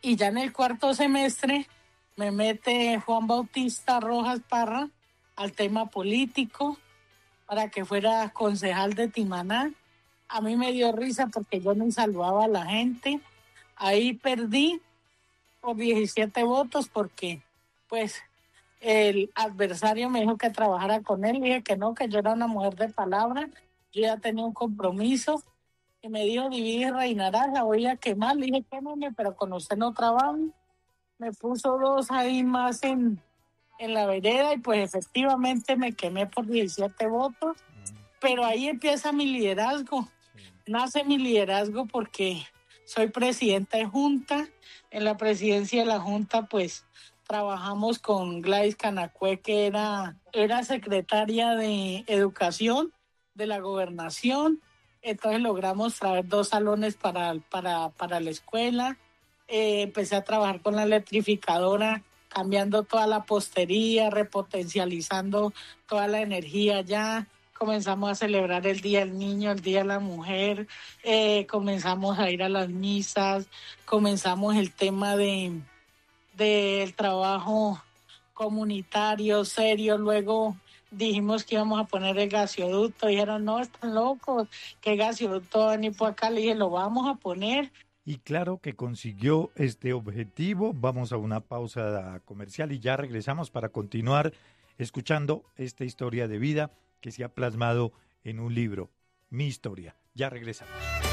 Y ya en el cuarto semestre me mete Juan Bautista Rojas Parra al tema político para que fuera concejal de Timaná. A mí me dio risa porque yo no saludaba a la gente. Ahí perdí por 17 votos porque pues el adversario me dijo que trabajara con él. Dije que no, que yo era una mujer de palabra. Yo ya tenía un compromiso. Y me dijo, divide y reinarás, la voy a quemar. Le dije, quémame, pero con usted no trabajo. Me puso 2 ahí más en la vereda y pues efectivamente me quemé por 17 votos. Pero ahí empieza mi liderazgo. Nace mi liderazgo porque soy presidenta de Junta. En la presidencia de la Junta, pues, trabajamos con Gladys Canacue, que era secretaria de Educación de la Gobernación. Entonces logramos traer 2 salones para la escuela. Empecé a trabajar con la electrificadora, cambiando toda la postería, repotencializando toda la energía ya. Comenzamos a celebrar el Día del Niño, el Día de la Mujer, comenzamos a ir a las misas, comenzamos el tema del trabajo comunitario, serio. Luego dijimos que íbamos a poner el gasoducto, dijeron, no, están locos, ¿qué gasoducto va a venir por acá? Le dije, lo vamos a poner. Y claro que consiguió este objetivo. Vamos a una pausa comercial y ya regresamos para continuar escuchando esta historia de vida que se ha plasmado en un libro, Mi Historia. Ya regresamos.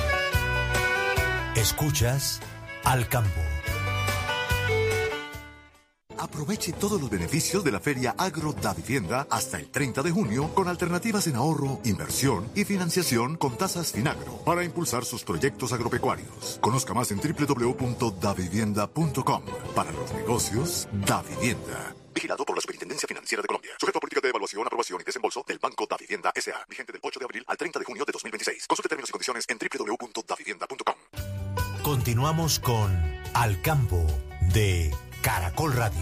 Escuchas Al Campo. Aproveche todos los beneficios de la Feria Agro Da Vivienda hasta el 30 de junio con alternativas en ahorro, inversión y financiación con tasas Finagro para impulsar sus proyectos agropecuarios. Conozca más en www.davivienda.com. Para los negocios, Da Vivienda. Vigilado por la Superintendencia Financiera de Colombia. Sujeto a política de evaluación, aprobación y desembolso del Banco Da Vivienda S.A. Vigente del 8 de abril al 30 de junio de 2026. Consulte términos y condiciones en www.davivienda.com. Continuamos con Al Campo de Caracol Radio.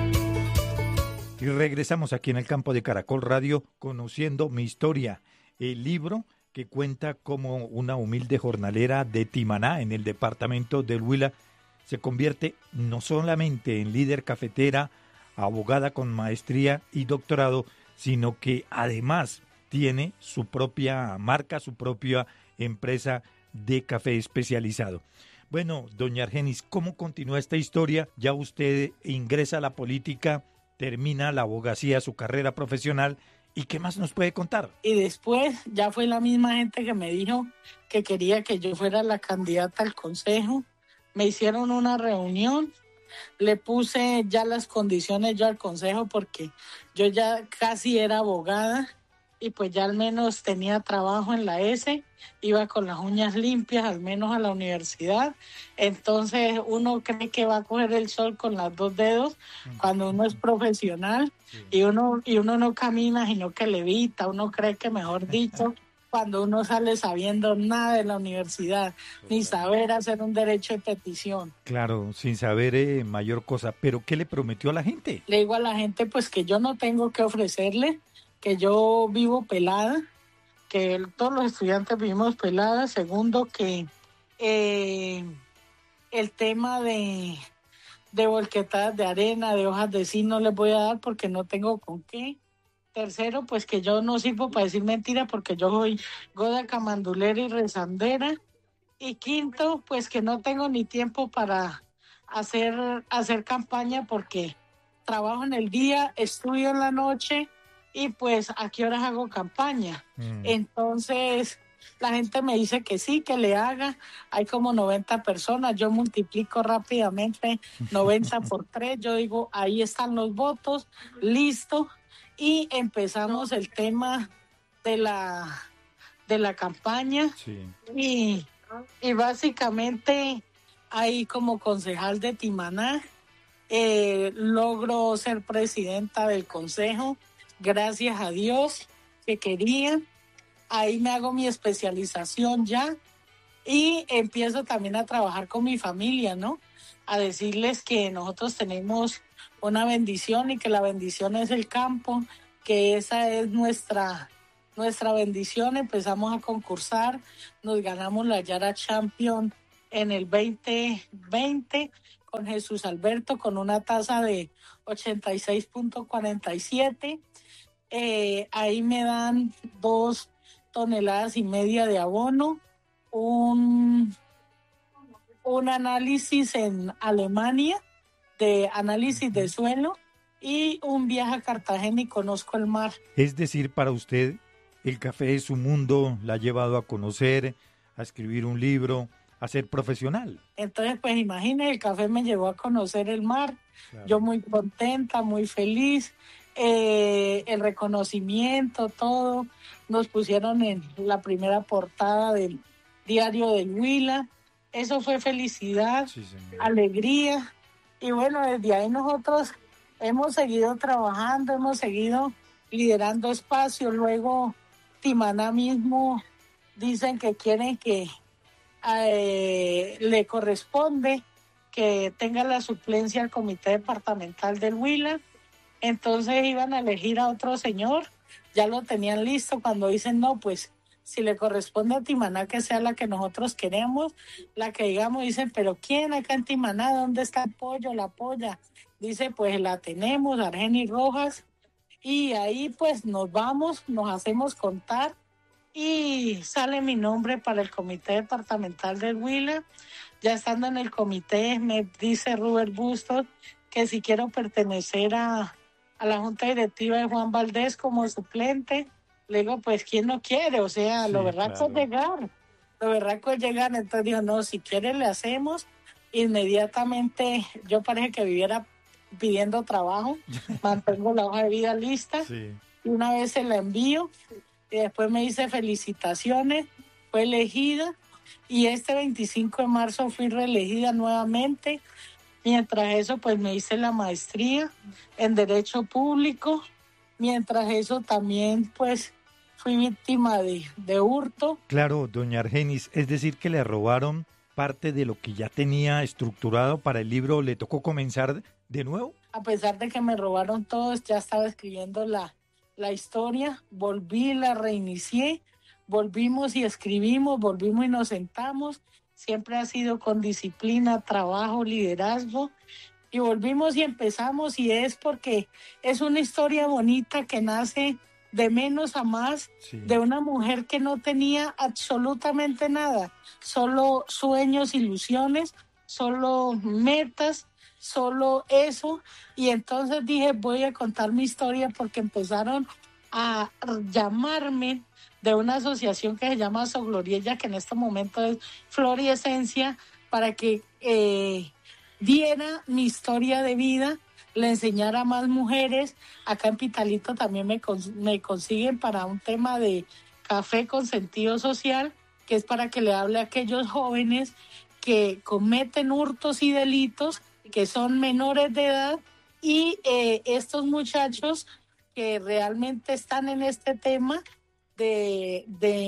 Y regresamos aquí en el campo de Caracol Radio, conociendo mi historia, el libro que cuenta cómo una humilde jornalera de Timaná, en el departamento del Huila, se convierte no solamente en líder cafetera, abogada con maestría y doctorado, sino que además tiene su propia marca, su propia empresa de café especializado. Bueno, doña Argenis, ¿cómo continúa esta historia? Ya usted ingresa a la política, termina la abogacía, su carrera profesional, ¿y qué más nos puede contar? Y después ya fue la misma gente que me dijo que quería que yo fuera la candidata al consejo. Me hicieron una reunión, le puse ya las condiciones yo al consejo porque yo ya casi era abogada y pues ya al menos tenía trabajo en la S, iba con las uñas limpias al menos a la universidad. Entonces uno cree que va a coger el sol con los 2 dedos cuando uno es profesional y uno no camina sino que levita. Uno cree que, mejor dicho, cuando uno sale sabiendo nada de la universidad, ni saber hacer un derecho de petición. Claro, sin saber mayor cosa. ¿Pero qué le prometió a la gente? Le digo a la gente pues que yo no tengo que ofrecerle, que yo vivo pelada, que todos los estudiantes vivimos peladas. Segundo, que el tema de volquetadas de arena, de hojas de zinc no les voy a dar porque no tengo con qué. Tercero, pues que yo no sirvo para decir mentiras porque yo soy goda, camandulera y rezandera. Y quinto, pues que no tengo ni tiempo para hacer campaña porque trabajo en el día, estudio en la noche y pues a qué horas hago campaña. Entonces la gente me dice que sí, que le haga. Hay como 90 personas, yo multiplico rápidamente 90 por 3, yo digo, ahí están los votos, listo. Y empezamos el tema de la campaña. Sí. Y básicamente ahí como concejal de Timaná logro ser presidenta del consejo, gracias a Dios que quería. Ahí me hago mi especialización ya y empiezo también a trabajar con mi familia, ¿no? A decirles que nosotros tenemos una bendición y que la bendición es el campo, que esa es nuestra bendición. Empezamos a concursar, nos ganamos la Yara Champion en el 2020 con Jesús Alberto, con una tasa de 86.47. Ahí me dan 2,5 toneladas de abono, un análisis en Alemania de análisis de suelo y un viaje a Cartagena y conozco el mar. Es decir, para usted, el café es su mundo, la ha llevado a conocer, a escribir un libro, a ser profesional. Entonces, pues imagínese, el café me llevó a conocer el mar, Claro. yo muy contenta, muy feliz, el reconocimiento, todo, nos pusieron en la primera portada del diario del Huila, eso fue felicidad, Sí, señor. alegría, y bueno, desde ahí nosotros hemos seguido trabajando, hemos seguido liderando espacios. Luego Timaná mismo dicen que quieren que le corresponde que tenga la suplencia al comité departamental del Huila. Entonces iban a elegir a otro señor, ya lo tenían listo. Cuando dicen no, pues si le corresponde a Timaná que sea la que nosotros queremos, la que digamos, dicen, pero ¿quién acá en Timaná? ¿Dónde está el pollo, la polla? Dice, pues la tenemos, Argenis Rojas, y ahí pues nos vamos, nos hacemos contar y sale mi nombre para el comité departamental del Huila. Ya estando en el comité me dice Rubén Bustos que si quiero pertenecer a la junta directiva de Juan Valdés como suplente. Le digo, pues ¿quién no quiere? O sea, Sí, lo berraco claro. es llegar, lo berraco es llegar. Entonces dijo, no, si quiere le hacemos. Inmediatamente yo parece que viviera pidiendo trabajo, mantengo la hoja de vida lista, Sí. y una vez se la envío y después me dice felicitaciones, fue elegida y este 25 de marzo fui reelegida nuevamente. Mientras eso pues me hice la maestría en Derecho Público, mientras eso también pues fui víctima de hurto. Claro, doña Argenis, es decir, que le robaron parte de lo que ya tenía estructurado para el libro, ¿le tocó comenzar de nuevo? A pesar de que me robaron todos, ya estaba escribiendo la historia, volví, la reinicié, volvimos y escribimos, volvimos y nos sentamos, siempre ha sido con disciplina, trabajo, liderazgo, y volvimos y empezamos, y es porque es una historia bonita que nace de menos a más, Sí. de una mujer que no tenía absolutamente nada, solo sueños, ilusiones, solo metas, solo eso. Y entonces dije, voy a contar mi historia, porque empezaron a llamarme de una asociación que se llama Sogloriella, que en este momento es Flor y Esencia, para que diera mi historia de vida, le enseñara a más mujeres. Acá en Pitalito también me consiguen para un tema de café con sentido social, que es para que le hable a aquellos jóvenes que cometen hurtos y delitos, que son menores de edad, y estos muchachos que realmente están en este tema de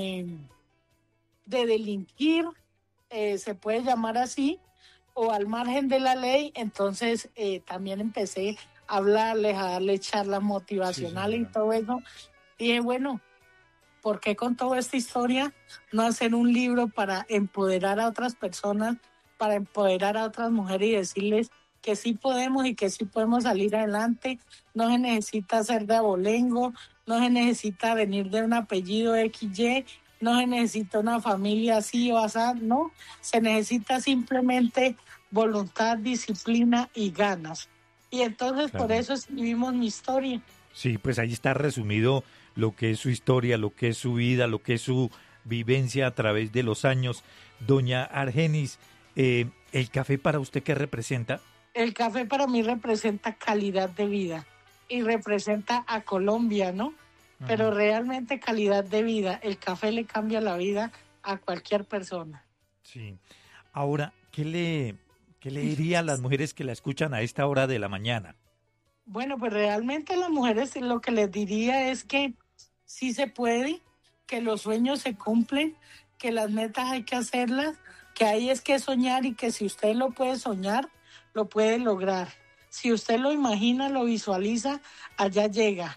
delinquir, se puede llamar así, o al margen de la ley. Entonces también empecé a hablarles, a darles charlas motivacionales, Sí, y todo eso. Y dije, bueno, ¿por qué con toda esta historia no hacer un libro para empoderar a otras personas, para empoderar a otras mujeres y decirles que sí podemos y que sí podemos salir adelante? No se necesita ser de abolengo, no se necesita venir de un apellido XY, no se necesita una familia así o así, no, se necesita simplemente voluntad, disciplina y ganas. Y entonces Claro. por eso escribimos mi historia. Sí, pues ahí está resumido lo que es su historia, lo que es su vida, lo que es su vivencia a través de los años. Doña Argenis, ¿el café para usted qué representa? El café para mí representa calidad de vida y representa a Colombia, ¿no? Pero realmente calidad de vida. El café le cambia la vida a cualquier persona. Sí. Ahora, ¿qué le diría a las mujeres que la escuchan a esta hora de la mañana? Bueno, pues realmente a las mujeres lo que les diría es que sí se puede, que los sueños se cumplen, que las metas hay que hacerlas, que ahí es que soñar, y que si usted lo puede soñar, lo puede lograr. Si usted lo imagina, lo visualiza, allá llega.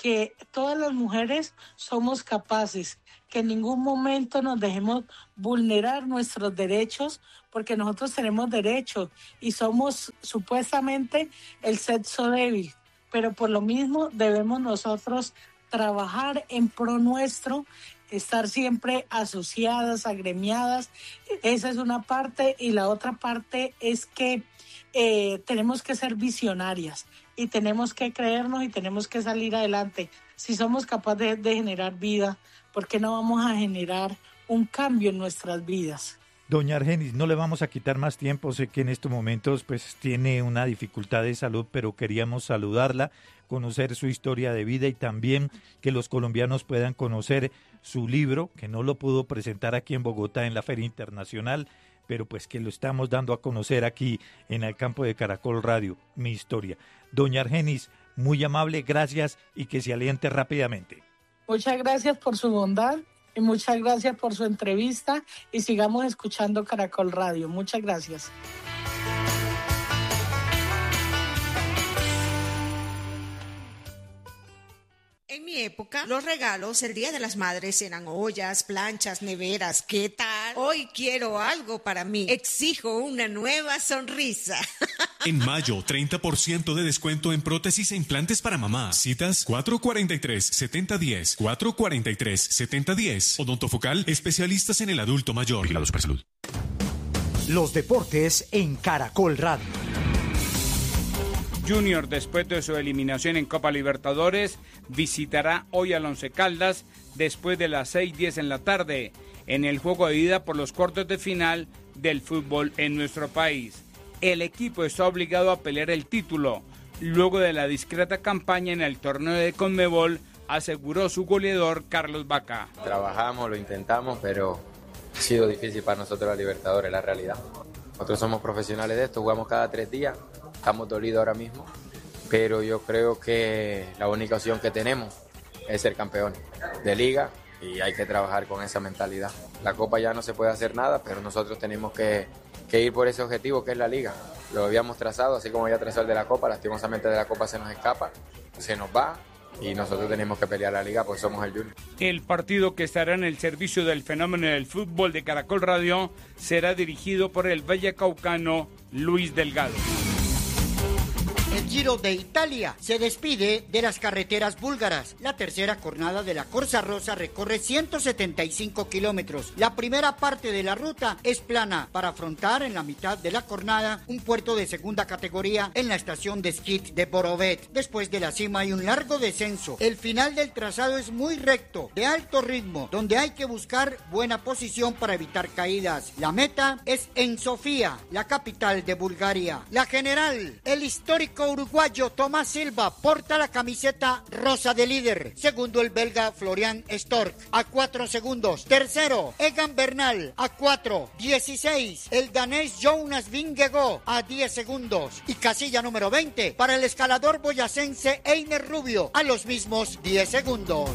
que todas las mujeres somos capaces, que en ningún momento nos dejemos vulnerar nuestros derechos, porque nosotros tenemos derechos y somos supuestamente el sexo débil, pero por lo mismo debemos nosotros trabajar en pro nuestro, estar siempre asociadas, agremiadas. Esa es una parte, y la otra parte es que tenemos que ser visionarias y tenemos que creernos y tenemos que salir adelante. Si somos capaces de generar vida, ¿por qué no vamos a generar un cambio en nuestras vidas? Doña Argenis, no le vamos a quitar más tiempo, sé que en estos momentos pues tiene una dificultad de salud, pero queríamos saludarla, conocer su historia de vida y también que los colombianos puedan conocer su libro, que no lo pudo presentar aquí en Bogotá en la Feria Internacional, pero pues que lo estamos dando a conocer aquí en el campo de Caracol Radio, Mi Historia. Doña Argenis, muy amable, gracias y que se aliente rápidamente. Muchas gracias por su bondad y muchas gracias por su entrevista y sigamos escuchando Caracol Radio. Muchas gracias. En mi época, los regalos el Día de las Madres eran ollas, planchas, neveras. ¿Qué tal? Hoy quiero algo para mí. Exijo una nueva sonrisa. En mayo, 30% de descuento en prótesis e implantes para mamá. Citas 443-7010, 443-7010. Odontofocal, especialistas en el adulto mayor. Vigilado Supersalud. Los deportes en Caracol Radio. Junior, después de su eliminación en Copa Libertadores, visitará hoy al Once Caldas después de las 6:10 en la tarde, en el juego de ida por los cuartos de final del fútbol en nuestro país. El equipo está obligado a pelear el título, luego de la discreta campaña en el torneo de Conmebol, aseguró su goleador Carlos Vaca. Trabajamos, lo intentamos, pero ha sido difícil para nosotros la Libertadores, la realidad. Nosotros somos profesionales de esto, jugamos cada 3 días. Estamos dolidos ahora mismo, pero yo creo que la única opción que tenemos es ser campeones de liga y hay que trabajar con esa mentalidad. La Copa ya no se puede hacer nada, pero nosotros tenemos que ir por ese objetivo que es la liga. Lo habíamos trazado, así como había trazado el de la Copa, lastimosamente de la Copa se nos escapa, se nos va y nosotros tenemos que pelear la liga, pues somos el Junior. El partido, que estará en el servicio del fenómeno del fútbol de Caracol Radio, será dirigido por el vallecaucano Luis Delgado. El Giro de Italia se despide de las carreteras búlgaras. La tercera jornada de la Corsa Rosa recorre 175 kilómetros. La primera parte de la ruta es plana para afrontar en la mitad de la jornada un puerto de segunda categoría en la estación de esquí de Borovet. Después de la cima hay un largo descenso. El final del trazado es muy recto, de alto ritmo, donde hay que buscar buena posición para evitar caídas. La meta es en Sofía, la capital de Bulgaria. La general, el histórico uruguayo Tomás Silva, porta la camiseta rosa de líder. Segundo, el belga Florian Stork a 4 segundos. Tercero, Egan Bernal a 4:16. El danés Jonas Vingegaard a 10 segundos. Y casilla número 20 para el escalador boyacense Einer Rubio a los mismos 10 segundos.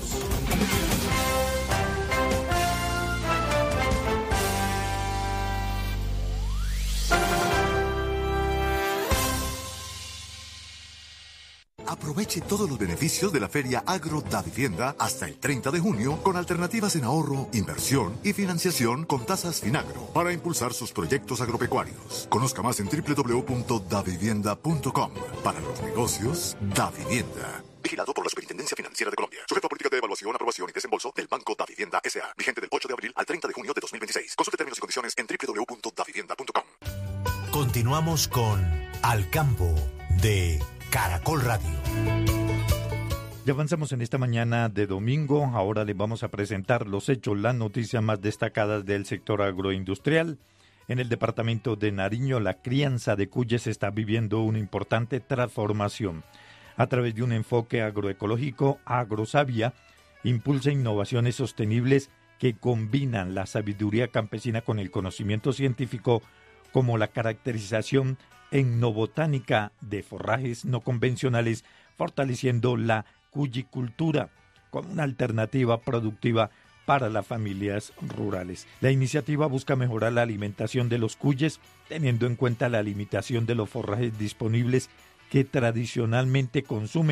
Aproveche todos los beneficios de la Feria Agro Davivienda hasta el 30 de junio con alternativas en ahorro, inversión y financiación con tasas Finagro para impulsar sus proyectos agropecuarios. Conozca más en www.davivienda.com. Para los negocios, Davivienda. Vigilado por la Superintendencia Financiera de Colombia. Sujeto a política de evaluación, aprobación y desembolso del Banco Davivienda S.A. Vigente del 8 de abril al 30 de junio de 2026. Consulte términos y condiciones en www.davivienda.com. Continuamos con Al Campo de Caracol Radio. Ya avanzamos en esta mañana de domingo. Ahora les vamos a presentar los hechos, las noticias más destacadas del sector agroindustrial. En el departamento de Nariño, la crianza de cuyes está viviendo una importante transformación. A través de un enfoque agroecológico, Agrosavia impulsa innovaciones sostenibles que combinan la sabiduría campesina con el conocimiento científico, como la caracterización etnobotánica de forrajes no convencionales, fortaleciendo la cuyicultura como una alternativa productiva para las familias rurales. La iniciativa busca mejorar la alimentación de los cuyes, teniendo en cuenta la limitación de los forrajes disponibles que tradicionalmente consumen,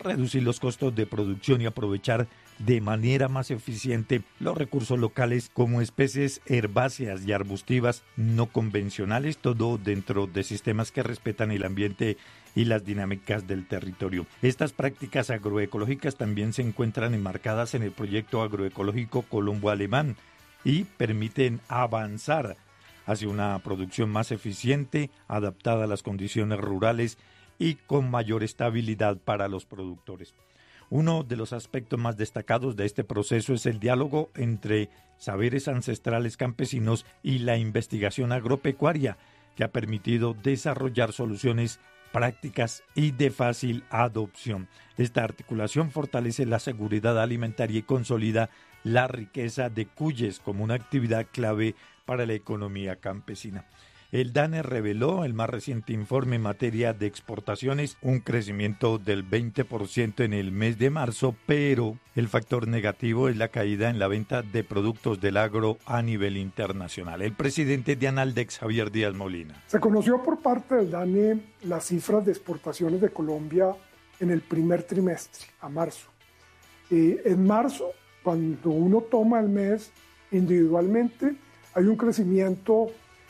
reducir los costos de producción y aprovechar de manera más eficiente los recursos locales como especies herbáceas y arbustivas no convencionales, todo dentro de sistemas que respetan el ambiente y las dinámicas del territorio. Estas prácticas agroecológicas también se encuentran enmarcadas en el proyecto agroecológico colombo-alemán y permiten avanzar hacia una producción más eficiente, adaptada a las condiciones rurales y con mayor estabilidad para los productores. Uno de los aspectos más destacados de este proceso es el diálogo entre saberes ancestrales campesinos y la investigación agropecuaria, que ha permitido desarrollar soluciones prácticas y de fácil adopción. Esta articulación fortalece la seguridad alimentaria y consolida la riqueza de Cuyes como una actividad clave para la economía campesina. El DANE reveló el más reciente informe en materia de exportaciones, un crecimiento del 20% en el mes de marzo, pero el factor negativo es la caída en la venta de productos del agro a nivel internacional. El presidente de Analdex, Javier Díaz Molina. Se conoció por parte del DANE las cifras de exportaciones de Colombia en el primer trimestre, a marzo. En marzo, cuando uno toma el mes individualmente, hay un crecimiento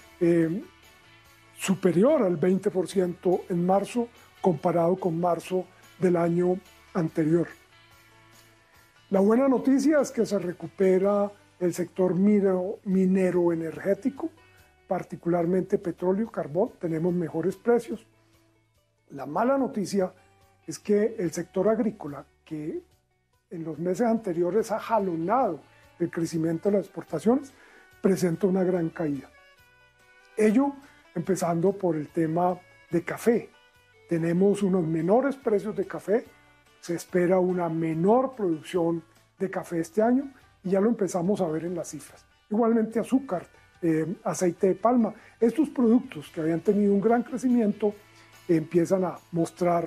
superior al 20% en marzo comparado con marzo del año anterior. La buena noticia es que se recupera el sector minero energético, particularmente petróleo y carbón, tenemos mejores precios. La mala noticia es que el sector agrícola, que en los meses anteriores ha jalonado el crecimiento de las exportaciones, presenta una gran caída. Ello empezando por el tema de café. Tenemos unos menores precios de café, se espera una menor producción de café este año y ya lo empezamos a ver en las cifras. Igualmente azúcar, aceite de palma, estos productos que habían tenido un gran crecimiento empiezan a mostrar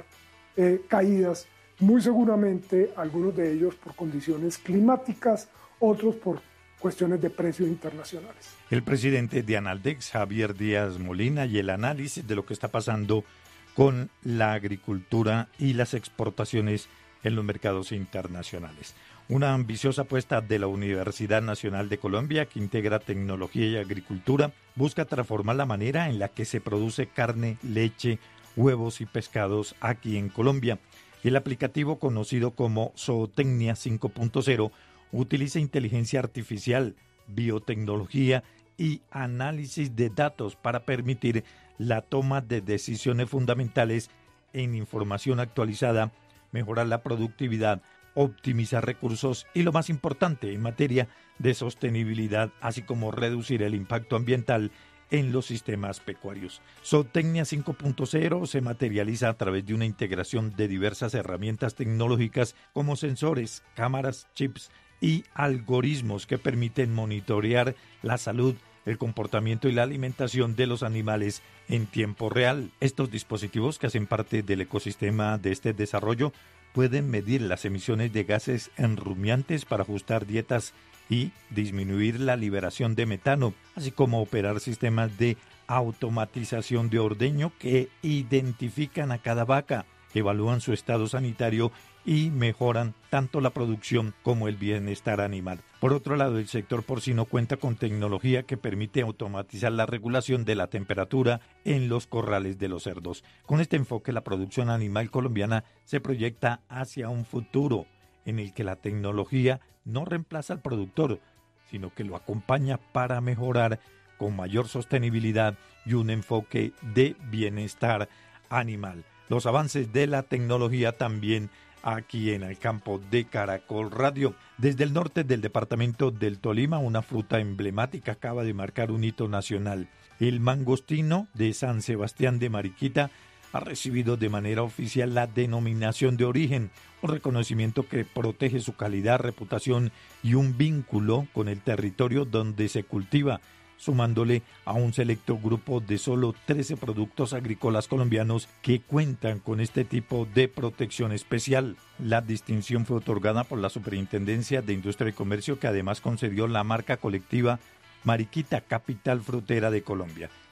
caídas, muy seguramente algunos de ellos por condiciones climáticas, otros por cuestiones de precios internacionales. El presidente de Analdex, Javier Díaz Molina, y el análisis de lo que está pasando con la agricultura y las exportaciones en los mercados internacionales. Una ambiciosa apuesta de la Universidad Nacional de Colombia, que integra tecnología y agricultura, busca transformar la manera en la que se produce carne, leche, huevos y pescados aquí en Colombia. El aplicativo conocido como Zootecnia 5.0 utiliza inteligencia artificial, biotecnología y análisis de datos para permitir la toma de decisiones fundamentales en información actualizada, mejorar la productividad, optimizar recursos y, lo más importante, en materia de sostenibilidad, así como reducir el impacto ambiental en los sistemas pecuarios. Zootecnia 5.0 se materializa a través de una integración de diversas herramientas tecnológicas como sensores, cámaras, chips y algoritmos que permiten monitorear la salud, el comportamiento y la alimentación de los animales en tiempo real. Estos dispositivos, que hacen parte del ecosistema de este desarrollo, pueden medir las emisiones de gases enrumiantes para ajustar dietas y disminuir la liberación de metano, así como operar sistemas de automatización de ordeño que identifican a cada vaca, evalúan su estado sanitario y mejoran tanto la producción como el bienestar animal. Por otro lado, el sector porcino cuenta con tecnología que permite automatizar la regulación de la temperatura en los corrales de los cerdos. Con este enfoque, la producción animal colombiana se proyecta hacia un futuro en el que la tecnología no reemplaza al productor, sino que lo acompaña para mejorar con mayor sostenibilidad y un enfoque de bienestar animal. Los avances de la tecnología también aquí en el campo de Caracol Radio. Desde el norte del departamento del Tolima, una fruta emblemática acaba de marcar un hito nacional. El mangostino de San Sebastián de Mariquita ha recibido de manera oficial la denominación de origen, un reconocimiento que protege su calidad, reputación y un vínculo con el territorio donde se cultiva, sumándole a un selecto grupo de solo 13 productos agrícolas colombianos que cuentan con este tipo de protección especial. La distinción fue otorgada por la Superintendencia de Industria y Comercio, que además concedió la marca colectiva Mariquita, capital frutera de Colombia.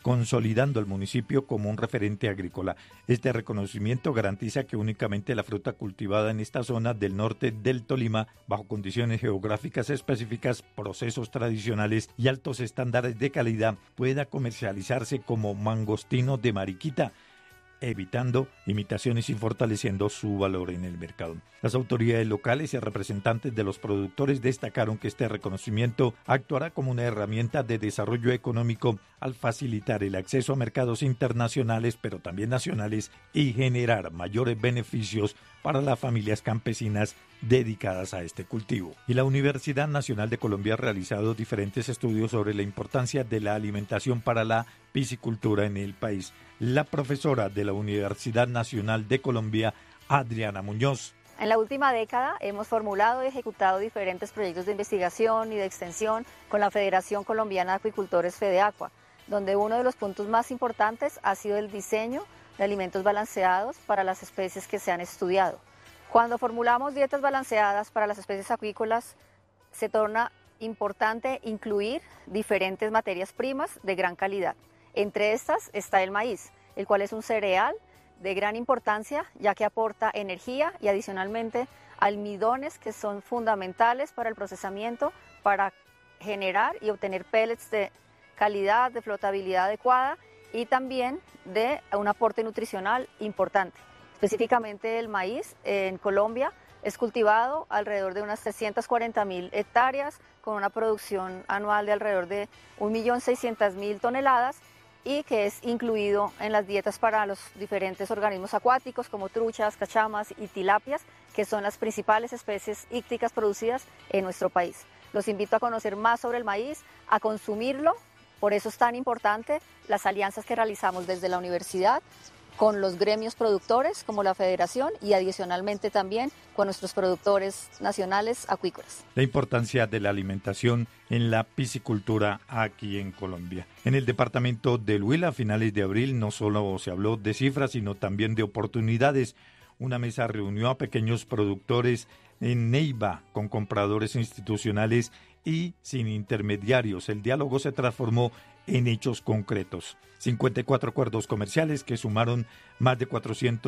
consolidando al municipio como un referente agrícola. Este reconocimiento garantiza que únicamente la fruta cultivada en esta zona del norte del Tolima, bajo condiciones geográficas específicas, procesos tradicionales y altos estándares de calidad, pueda comercializarse como mangostino de Mariquita, evitando imitaciones y fortaleciendo su valor en el mercado. Las autoridades locales y representantes de los productores destacaron que este reconocimiento actuará como una herramienta de desarrollo económico al facilitar el acceso a mercados internacionales, pero también nacionales, y generar mayores beneficios para las familias campesinas dedicadas a este cultivo. Y la Universidad Nacional de Colombia ha realizado diferentes estudios sobre la importancia de la alimentación para la piscicultura en el país. La profesora de la Universidad Nacional de Colombia, Adriana Muñoz. En la última década hemos formulado y ejecutado diferentes proyectos de investigación y de extensión con la Federación Colombiana de Acuicultores FEDEACUA, donde uno de los puntos más importantes ha sido el diseño de alimentos balanceados para las especies que se han estudiado. Cuando formulamos dietas balanceadas para las especies acuícolas, se torna importante incluir diferentes materias primas de gran calidad. Entre estas está el maíz, el cual es un cereal de gran importancia ya que aporta energía y adicionalmente almidones que son fundamentales para el procesamiento, para generar y obtener pellets de calidad, de flotabilidad adecuada y también de un aporte nutricional importante. Específicamente el maíz en Colombia es cultivado alrededor de unas 340.000 hectáreas con una producción anual de alrededor de 1.600.000 toneladas y que es incluido en las dietas para los diferentes organismos acuáticos como truchas, cachamas y tilapias, que son las principales especies ícticas producidas en nuestro país. Los invito a conocer más sobre el maíz, a consumirlo, por eso es tan importante las alianzas que realizamos desde la universidad con los gremios productores como la Federación y adicionalmente también con nuestros productores nacionales acuícolas. La importancia de la alimentación en la piscicultura aquí en Colombia. En el departamento del Huila, a finales de abril, no solo se habló de cifras, sino también de oportunidades. Una mesa reunió a pequeños productores en Neiva con compradores institucionales y sin intermediarios. El diálogo se transformó en hechos concretos. 54 acuerdos comerciales que sumaron más de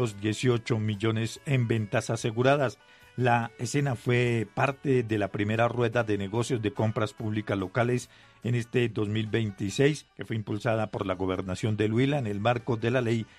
418 millones en ventas aseguradas. La escena fue parte de la primera rueda de negocios de compras públicas locales en este 2026, que fue impulsada por la Gobernación del Huila en el marco de la Ley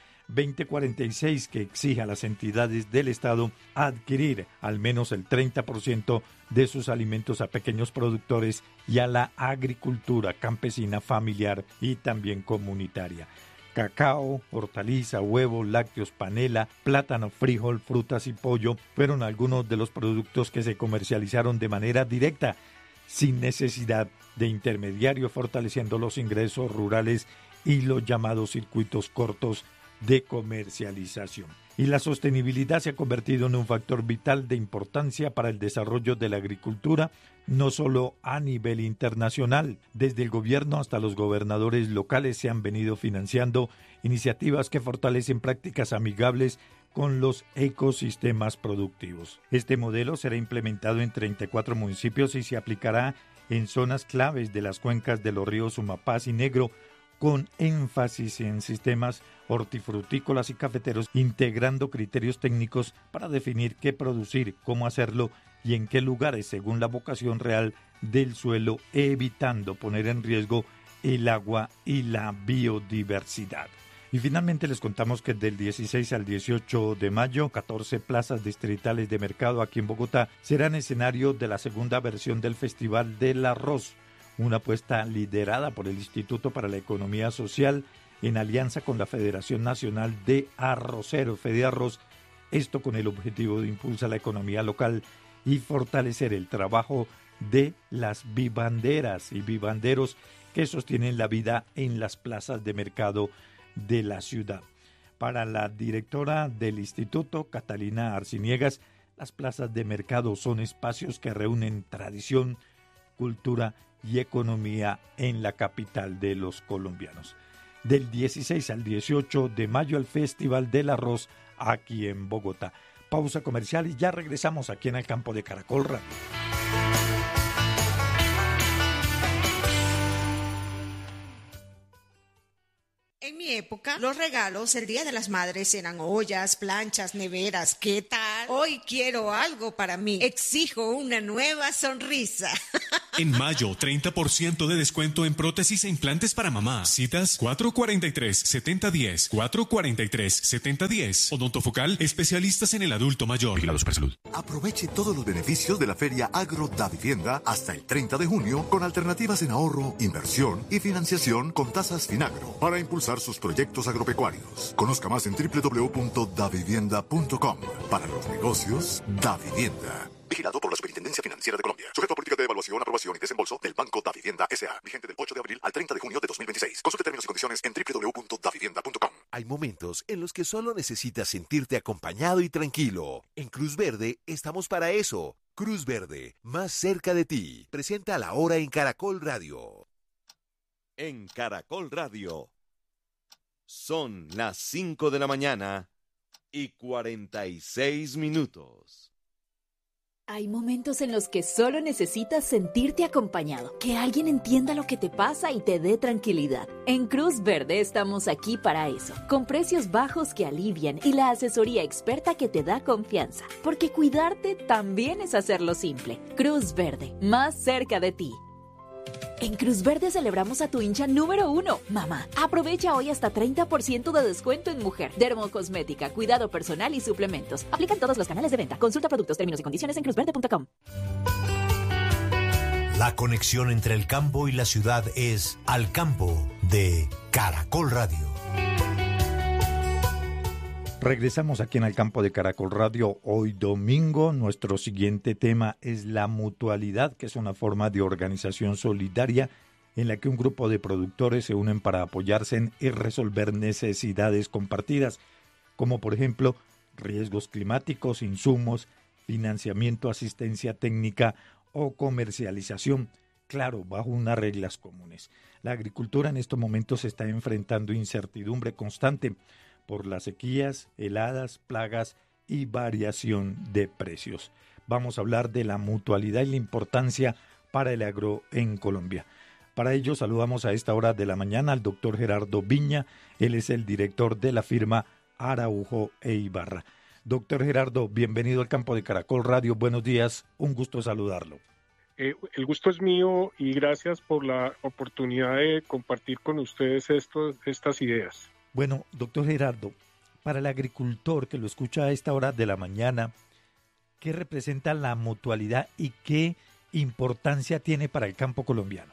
2046, que exige a las entidades del Estado adquirir al menos el 30% de sus alimentos a pequeños productores y a la agricultura campesina familiar y también comunitaria. Cacao, hortaliza, huevo, lácteos, panela, plátano, frijol, frutas y pollo fueron algunos de los productos que se comercializaron de manera directa, sin necesidad de intermediarios, fortaleciendo los ingresos rurales y los llamados circuitos cortos de comercialización. Y la sostenibilidad se ha convertido en un factor vital de importancia para el desarrollo de la agricultura, no solo a nivel internacional. Desde el gobierno hasta los gobernadores locales se han venido financiando iniciativas que fortalecen prácticas amigables con los ecosistemas productivos. Este modelo será implementado en 34 municipios y se aplicará en zonas claves de las cuencas de los ríos Sumapaz y Negro, con énfasis en sistemas hortifrutícolas y cafeteros, integrando criterios técnicos para definir qué producir, cómo hacerlo y en qué lugares según la vocación real del suelo, evitando poner en riesgo el agua y la biodiversidad. Y finalmente les contamos que del 16 al 18 de mayo, 14 plazas distritales de mercado aquí en Bogotá serán escenario de la segunda versión del Festival del Arroz, una apuesta liderada por el Instituto para la Economía Social en alianza con la Federación Nacional de Arroceros, FEDEARROZ, esto con el objetivo de impulsar la economía local y fortalecer el trabajo de las vivanderas y vivanderos que sostienen la vida en las plazas de mercado de la ciudad. Para la directora del instituto, Catalina Arciniegas, las plazas de mercado son espacios que reúnen tradición, cultura y economía en la capital de los colombianos. Del 16 al 18 de mayo el Festival del Arroz aquí en Bogotá. Pausa comercial y ya regresamos aquí en el campo de Caracol Radio. época, los regalos el Día de las Madres eran ollas, planchas, neveras. ¿Qué tal? Hoy quiero algo para mí. Exijo una nueva sonrisa. En mayo, 30% de descuento en prótesis e implantes para mamá. Citas 443-7010, 443-7010. Odontofocal, especialistas en el adulto mayor. Vigilado Supersalud. Aproveche todos los beneficios de la Feria Agro Davivienda hasta el 30 de junio con alternativas en ahorro, inversión y financiación con tasas Finagro para impulsar sus proyectos agropecuarios. Conozca más en www.davivienda.com. Para los negocios, Davivienda. Vigilado por la Superintendencia Financiera de Colombia. Sujeto a política de evaluación, aprobación y desembolso del Banco Davivienda S.A. Vigente del 8 de abril al 30 de junio de 2026. Consulte términos y condiciones en www.davivienda.com. Hay momentos en los que solo necesitas sentirte acompañado y tranquilo. En Cruz Verde estamos para eso. Cruz Verde, más cerca de ti. Presenta La Hora en Caracol Radio. En Caracol Radio. Son las 5 de la mañana y 46 minutos. Hay momentos en los que solo necesitas sentirte acompañado, que alguien entienda lo que te pasa y te dé tranquilidad. En Cruz Verde estamos aquí para eso, con precios bajos que alivian y la asesoría experta que te da confianza, porque cuidarte también es hacerlo simple. Cruz Verde, más cerca de ti. En Cruz Verde celebramos a tu hincha número 1, mamá. Aprovecha hoy hasta 30% de descuento en mujer, dermocosmética, cuidado personal y suplementos. Aplican todos los canales de venta. Consulta productos, términos y condiciones en cruzverde.com. La conexión entre el campo y la ciudad es Al Campo de Caracol Radio. Regresamos aquí en el campo de Caracol Radio hoy domingo. Nuestro siguiente tema es la mutualidad, que es una forma de organización solidaria en la que un grupo de productores se unen para apoyarse y resolver necesidades compartidas, como por ejemplo riesgos climáticos, insumos, financiamiento, asistencia técnica o comercialización, claro, bajo unas reglas comunes. La agricultura en estos momentos se está enfrentando incertidumbre constante por las sequías, heladas, plagas y variación de precios. Vamos a hablar de la mutualidad y la importancia para el agro en Colombia. Para ello saludamos a esta hora de la mañana al doctor Gerardo Viña. Él es el director de la firma Araujo e Ibarra. Doctor Gerardo, bienvenido al campo de Caracol Radio. Buenos días, un gusto saludarlo. El gusto es mío y gracias por la oportunidad de compartir con ustedes estas ideas. Bueno, doctor Gerardo, para el agricultor que lo escucha a esta hora de la mañana, ¿qué representa la mutualidad y qué importancia tiene para el campo colombiano?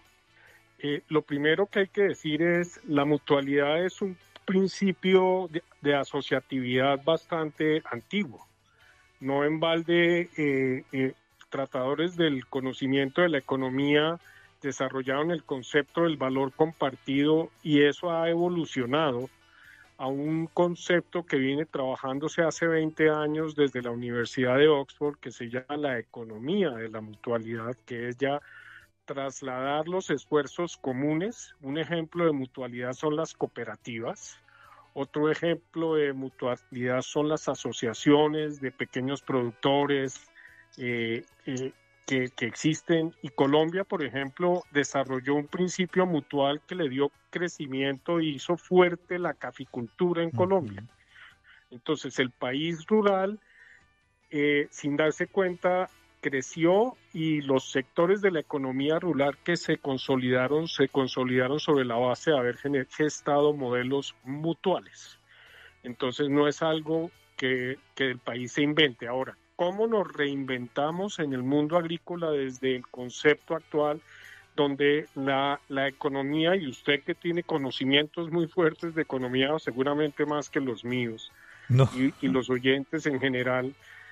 Lo primero que hay que decir es la mutualidad es un principio de asociatividad bastante antiguo. No en balde tratadores del conocimiento de la economía desarrollaron el concepto del valor compartido y eso ha evolucionado a un concepto que viene trabajándose hace 20 años desde la Universidad de Oxford, que se llama la economía de la mutualidad, que es ya trasladar los esfuerzos comunes. Un ejemplo de mutualidad son las cooperativas, otro ejemplo de mutualidad son las asociaciones de pequeños productores que existen, y Colombia, por ejemplo, desarrolló un principio mutual que le dio crecimiento y hizo fuerte la caficultura en Colombia. Entonces, el país rural, sin darse cuenta, creció y los sectores de la economía rural que se consolidaron sobre la base de haber gestado modelos mutuales. Entonces, no es algo que el país se invente. Ahora, ¿cómo nos reinventamos en el mundo agrícola desde el concepto actual, donde la economía, y usted que tiene conocimientos muy fuertes de economía, seguramente más que los míos, y los oyentes en general,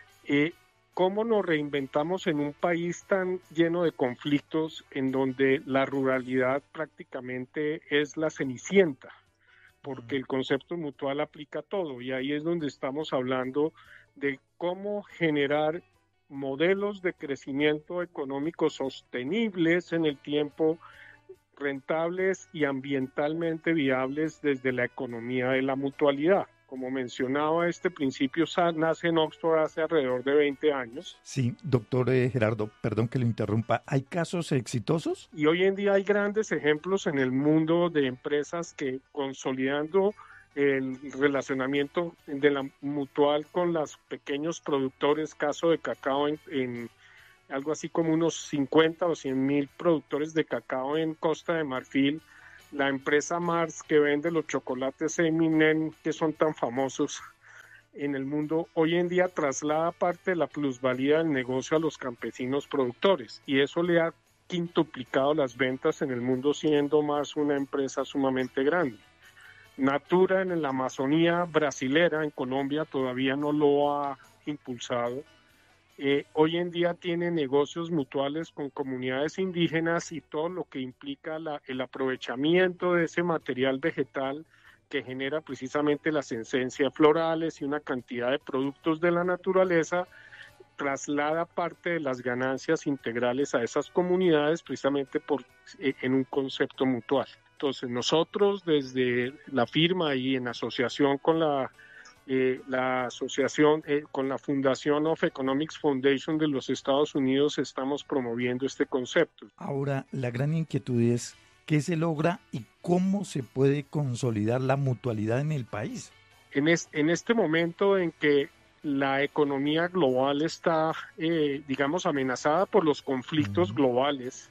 ¿cómo nos reinventamos en un país tan lleno de conflictos, en donde la ruralidad prácticamente es la cenicienta? Porque el concepto mutual aplica a todo, y ahí es donde estamos hablando de cómo generar modelos de crecimiento económico sostenibles en el tiempo, rentables y ambientalmente viables desde la economía de la mutualidad. Como mencionaba, este principio nace en Oxford hace alrededor de 20 años. Sí, doctor Gerardo, perdón que lo interrumpa. ¿Hay casos exitosos? Y hoy en día hay grandes ejemplos en el mundo de empresas que, consolidando el relacionamiento de la Mutual con los pequeños productores, caso de cacao en algo así como unos 50 o 100 mil productores de cacao en Costa de Marfil, la empresa Mars que vende los chocolates Eminem que son tan famosos en el mundo, hoy en día traslada parte de la plusvalía del negocio a los campesinos productores, y eso le ha quintuplicado las ventas en el mundo, siendo Mars una empresa sumamente grande. Natura en la Amazonía brasilera, en Colombia, todavía no lo ha impulsado. Hoy en día tiene negocios mutuales con comunidades indígenas y todo lo que implica el aprovechamiento de ese material vegetal que genera precisamente las esencias florales y una cantidad de productos de la naturaleza, traslada parte de las ganancias integrales a esas comunidades precisamente en un concepto mutual. Entonces nosotros desde la firma y en asociación con la asociación con la Fundación of Economics Foundation de los Estados Unidos estamos promoviendo este concepto. Ahora, la gran inquietud es ¿qué se logra y cómo se puede consolidar la mutualidad en el país? En este momento en que la economía global está, digamos, amenazada por los conflictos globales,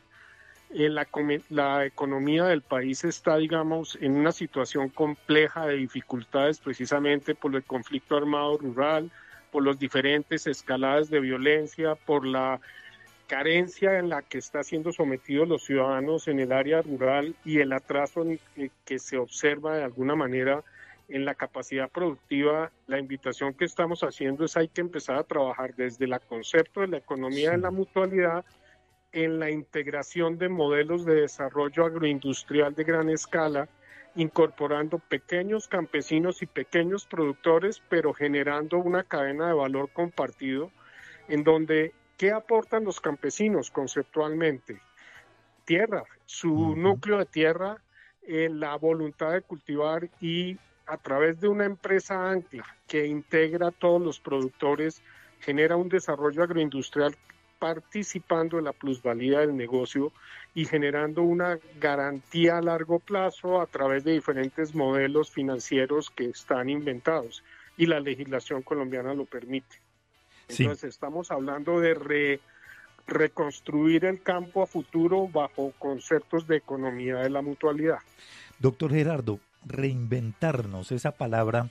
la economía del país está, digamos, en una situación compleja de dificultades precisamente por el conflicto armado rural, por las diferentes escaladas de violencia, por la carencia en la que están siendo sometidos los ciudadanos en el área rural y el atraso que se observa de alguna manera en la capacidad productiva. La invitación que estamos haciendo es hay que empezar a trabajar desde el concepto de la economía de la mutualidad en la integración de modelos de desarrollo agroindustrial de gran escala, incorporando pequeños campesinos y pequeños productores, pero generando una cadena de valor compartido, en donde, ¿qué aportan los campesinos conceptualmente? Tierra, su núcleo de tierra, la voluntad de cultivar, y a través de una empresa ancla que integra a todos los productores, genera un desarrollo agroindustrial participando en la plusvalía del negocio y generando una garantía a largo plazo a través de diferentes modelos financieros que están inventados, y la legislación colombiana lo permite. Entonces estamos hablando de reconstruir el campo a futuro bajo conceptos de economía de la mutualidad. Doctor Gerardo, reinventarnos, esa palabra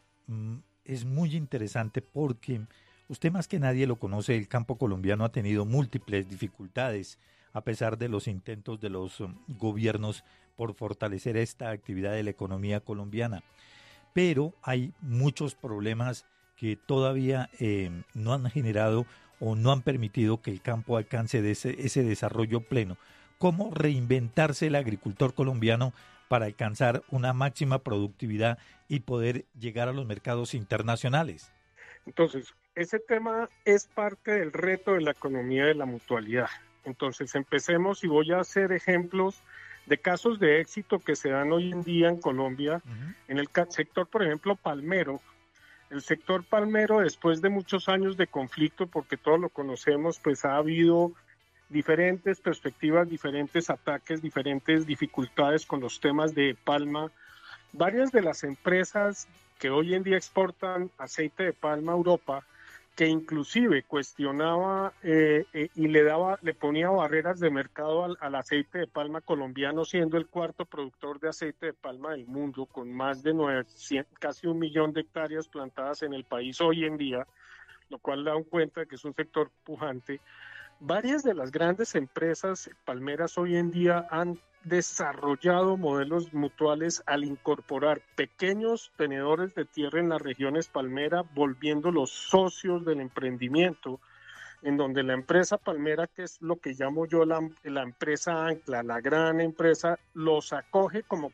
es muy interesante porque usted más que nadie lo conoce, el campo colombiano ha tenido múltiples dificultades a pesar de los intentos de los gobiernos por fortalecer esta actividad de la economía colombiana. Pero hay muchos problemas que todavía no han generado o no han permitido que el campo alcance de ese desarrollo pleno. ¿Cómo reinventarse el agricultor colombiano para alcanzar una máxima productividad y poder llegar a los mercados internacionales? Entonces, ese tema es parte del reto de la economía de la mutualidad. Entonces, empecemos y voy a hacer ejemplos de casos de éxito que se dan hoy en día en Colombia. En el sector, por ejemplo, palmero. El sector palmero, después de muchos años de conflicto, porque todos lo conocemos, pues ha habido diferentes perspectivas, diferentes ataques, diferentes dificultades con los temas de palma. Varias de las empresas que hoy en día exportan aceite de palma a Europa, que inclusive cuestionaba y le ponía barreras de mercado al aceite de palma colombiano, siendo el cuarto productor de aceite de palma del mundo, con más de casi 1 millón de hectáreas plantadas en el país hoy en día, lo cual da cuenta de que es un sector pujante. Varias de las grandes empresas palmeras hoy en día han desarrollado modelos mutuales al incorporar pequeños tenedores de tierra en las regiones palmera, volviéndolos socios del emprendimiento, en donde la empresa palmera, que es lo que llamo yo la empresa ancla, la gran empresa, los acoge como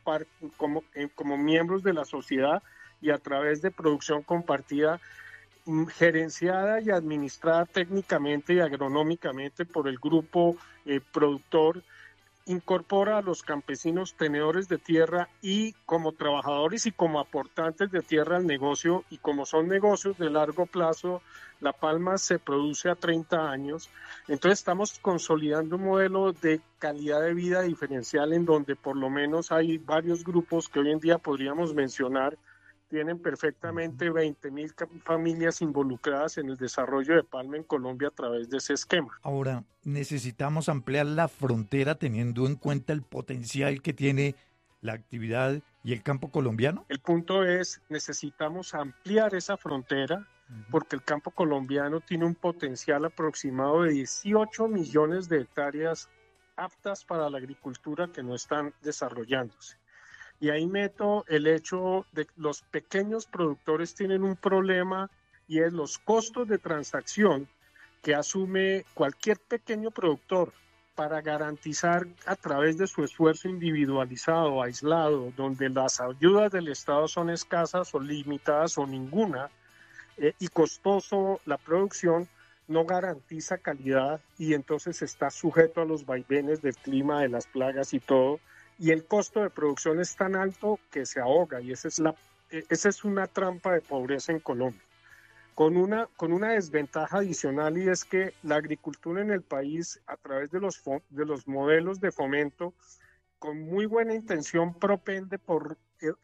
miembros de la sociedad, y a través de producción compartida, gerenciada y administrada técnicamente y agronómicamente por el grupo productor, incorpora a los campesinos tenedores de tierra y como trabajadores y como aportantes de tierra al negocio, y como son negocios de largo plazo, la palma se produce a 30 años, entonces estamos consolidando un modelo de calidad de vida diferencial en donde por lo menos hay varios grupos que hoy en día podríamos mencionar tienen perfectamente 20.000 familias involucradas en el desarrollo de palma en Colombia a través de ese esquema. Ahora, necesitamos ampliar la frontera teniendo en cuenta el potencial que tiene la actividad y el campo colombiano. El punto es, necesitamos ampliar esa frontera porque el campo colombiano tiene un potencial aproximado de 18 millones de hectáreas aptas para la agricultura que no están desarrollándose. Y ahí meto el hecho de que los pequeños productores tienen un problema y es los costos de transacción que asume cualquier pequeño productor para garantizar a través de su esfuerzo individualizado, aislado, donde las ayudas del Estado son escasas o limitadas o ninguna, y costoso la producción, no garantiza calidad y entonces está sujeto a los vaivenes del clima, de las plagas y todo. Y el costo de producción es tan alto que se ahoga y esa es una trampa de pobreza en Colombia. Con una desventaja adicional y es que la agricultura en el país a través de los modelos de fomento con muy buena intención propende por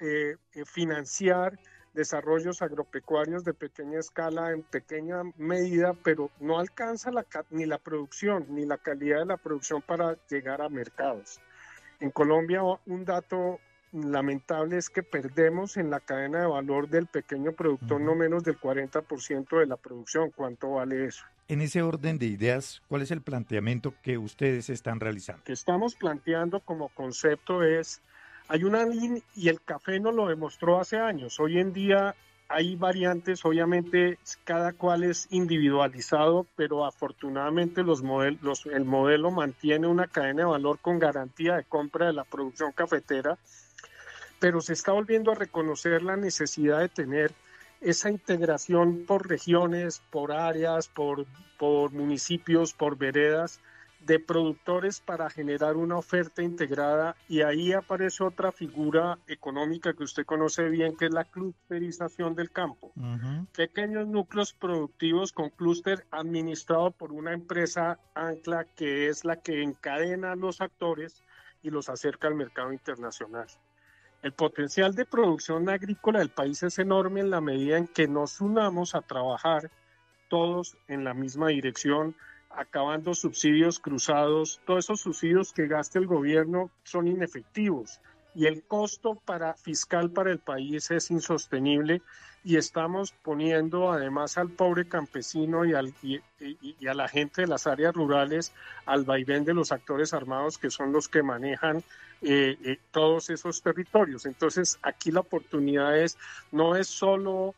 financiar desarrollos agropecuarios de pequeña escala en pequeña medida, pero no alcanza ni la producción ni la calidad de la producción para llegar a mercados. En Colombia, un dato lamentable es que perdemos en la cadena de valor del pequeño productor no menos del 40% de la producción. ¿Cuánto vale eso? En ese orden de ideas, ¿cuál es el planteamiento que ustedes están realizando? Lo que estamos planteando como concepto es, hay una línea, y el café nos lo demostró hace años. Hoy en día hay variantes, obviamente cada cual es individualizado, pero afortunadamente el modelo mantiene una cadena de valor con garantía de compra de la producción cafetera, pero se está volviendo a reconocer la necesidad de tener esa integración por regiones, por áreas, por municipios, por veredas, de productores para generar una oferta integrada, y ahí aparece otra figura económica que usted conoce bien, que es la clusterización del campo. Pequeños núcleos productivos con clúster administrado por una empresa ancla que es la que encadena a los actores y los acerca al mercado internacional. El potencial de producción agrícola del país es enorme en la medida en que nos unamos a trabajar todos en la misma dirección, acabando subsidios cruzados. Todos esos subsidios que gasta el gobierno son inefectivos y el costo fiscal para el país es insostenible, y estamos poniendo además al pobre campesino y a la gente de las áreas rurales al vaivén de los actores armados, que son los que manejan todos esos territorios. Entonces aquí la oportunidad no es solo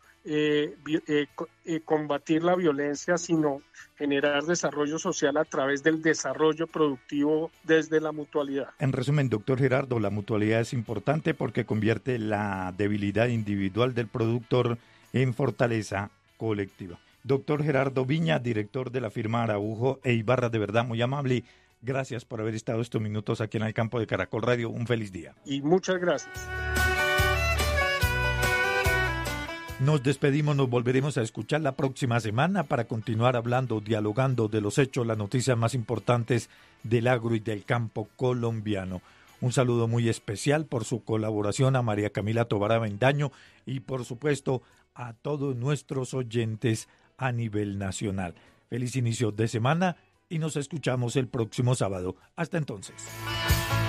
combatir la violencia, sino generar desarrollo social a través del desarrollo productivo desde la mutualidad. En resumen, doctor Gerardo, la mutualidad es importante porque convierte la debilidad individual del productor en fortaleza colectiva. Doctor Gerardo Viña, director de la firma Araujo e Ibarra, de verdad muy amable. Gracias por haber estado estos minutos aquí en el campo de Caracol Radio. Un feliz día. Y muchas gracias. Nos despedimos, nos volveremos a escuchar la próxima semana para continuar hablando, dialogando de los hechos, las noticias más importantes del agro y del campo colombiano. Un saludo muy especial por su colaboración a María Camila Tobar Avendaño y por supuesto a todos nuestros oyentes a nivel nacional. Feliz inicio de semana y nos escuchamos el próximo sábado. Hasta entonces.